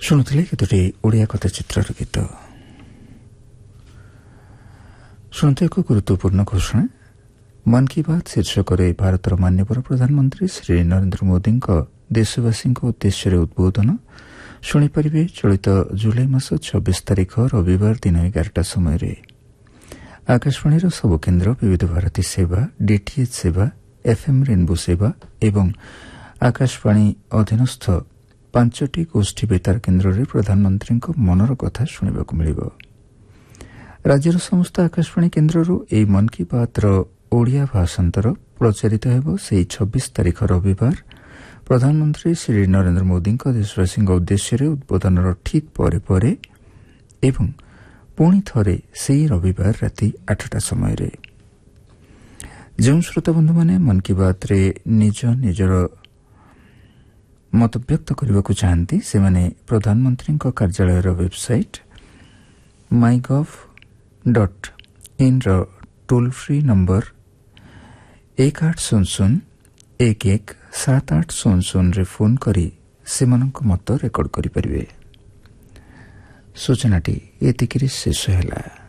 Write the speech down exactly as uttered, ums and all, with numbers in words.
ଶୁଣୁଥିଲେ କେତୋଟି ଓଡ଼ିଆ କଥାଚିତ୍ରର ଗୀତ। ଶୁଣନ୍ତୁ ଏକ ଗୁରୁତ୍ୱପୂର୍ଣ୍ଣ ଘୋଷଣା। ମନ୍ କି ବାତ୍ ଶୀର୍ଷକରେ ଭାରତର ମାନ୍ୟବର ପ୍ରଧାନମନ୍ତ୍ରୀ ଶ୍ରୀ ନରେନ୍ଦ୍ର ମୋଦିଙ୍କ ଦେଶବାସୀଙ୍କ ଉଦ୍ଦେଶ୍ୟରେ ଉଦ୍ବୋଧନ ଶୁଣିପାରିବେ ଚଳିତ ଜୁଲାଇ ମାସ ଛବିଶ ତାରିଖ ରବିବାର ଦିନ ଏଗାରଟା ସମୟରେ। ଆକାଶବାଣୀର ସବୁ କେନ୍ଦ୍ର, ବିବିଧ ଭାରତୀ ସେବା, ଡିଟିଏଚ୍ ସେବା, ଏଫ୍ଏମ୍ ରେନ୍ବୋ ସେବା ଏବଂ ଆକାଶବାଣୀ ଅଧୀନସ୍ଥ ପାଞ୍ଚଟି ଗୋଷ୍ଠୀ ବେତାର କେନ୍ଦ୍ରରେ ପ୍ରଧାନମନ୍ତ୍ରୀଙ୍କ ମନର କଥା ଶୁଣିବାକୁ ମିଳିବ। ରାଜ୍ୟର ସମସ୍ତ ଆକାଶବାଣୀ କେନ୍ଦ୍ରରୁ ଏହି ମନ୍ କି ବାତ୍ର ଓଡ଼ିଆ ଭାଷାନ୍ତର ପ୍ରଚାରିତ ହେବ ସେହି ଛବିଶ ତାରିଖ ରବିବାର ପ୍ରଧାନମନ୍ତ୍ରୀ ଶ୍ରୀ ନରେନ୍ଦ୍ର ମୋଦିଙ୍କ ଦେଶବାସୀଙ୍କ ଉଦ୍ଦେଶ୍ୟରେ ଉଦ୍ବୋଧନର ଠିକ୍ ପରେ ପରେ ଏବଂ ପୁଣି ଥରେ ସେହି ରବିବାର ରାତି ଆଠଟା ସମୟରେ। ଯେଉଁ ଶ୍ରୋତାବନ୍ଧୁମାନେ ମନ୍ କି ବାତ୍ରେ ନିଜ ନିଜର ମତବ୍ୟକ୍ତ କରିବାକୁ ଚାହାନ୍ତି ସେମାନେ ପ୍ରଧାନମନ୍ତ୍ରୀଙ୍କ କାର୍ଯ୍ୟାଳୟର ୱେବ୍ସାଇଟ୍ ମାଇ ଗଭ୍ ଡଟ୍ ଇନ୍ର ଟୋଲ୍ ଫ୍ରି ନମ୍ବର ଏକ ଆଠ ଶୂନ ଶୂନ ଏକ ଏକ ସାତ ଆଠ ଶୂନ ଶୂନରେ ଫୋନ୍ କରି ସେମାନଙ୍କ ମତ ରେକର୍ଡ କରିପାରିବେ। ସୂଚନାଟି ଏତିକିରେ ଶେଷ ହେଲା।